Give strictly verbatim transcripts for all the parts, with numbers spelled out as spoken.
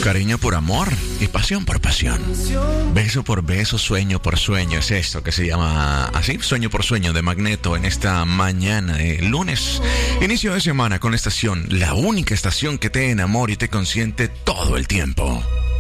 Cariño por amor y pasión por pasión. Beso por beso, sueño por sueño. Es esto que se llama así, Sueño por Sueño de Magneto en esta mañana de lunes. Inicio de semana con la estación, la única estación que te enamora y te consiente todo el tiempo.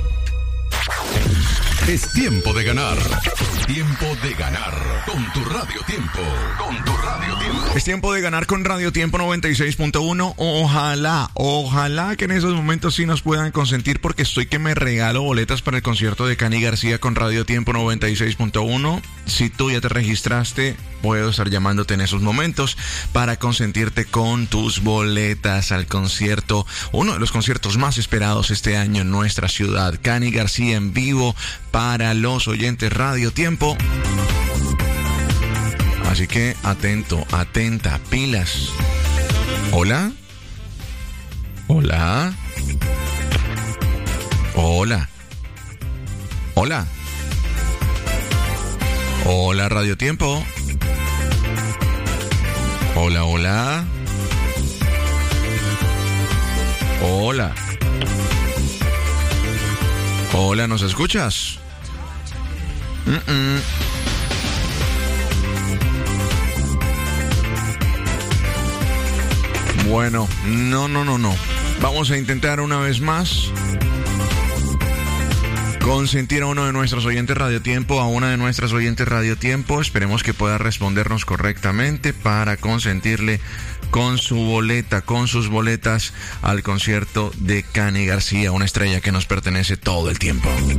Es tiempo de ganar. Tiempo de ganar con tu Radio Tiempo. Con tu Radio Tiempo. Es tiempo de ganar con Radio Tiempo noventa y seis punto uno. Ojalá, ojalá que en esos momentos sí nos puedan consentir, porque estoy que me regalo boletas para el concierto de Cani García con Radio Tiempo noventa y seis punto uno. Si tú ya te registraste, puedo estar llamándote en esos momentos para consentirte con tus boletas al concierto, uno de los conciertos más esperados este año en nuestra ciudad. Cani García en vivo para los oyentes Radio Tiempo. Así que atento, atenta, pilas. Hola. Hola. Hola. Hola. Hola Radio Tiempo. Hola, hola. Hola. Hola, ¿nos escuchas? Mm-mm. Bueno, no, no, no, no. Vamos a intentar una vez más consentir a uno de nuestros oyentes Radio Tiempo, a una de nuestras oyentes Radio Tiempo. Esperemos que pueda respondernos correctamente para consentirle con su boleta, con sus boletas al concierto de Cani García, una estrella que nos pertenece todo el tiempo.